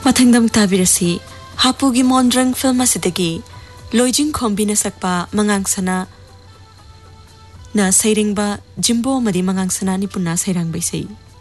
मथंगदम ताबिरसी हापुगी मोंद्रंग film असिदगी लोइजिंग खोंबिना सकपा मंगांगसना ना सैरिंगबा जिम्बो मदी मंगांगसना निपुना सैरांग बैसै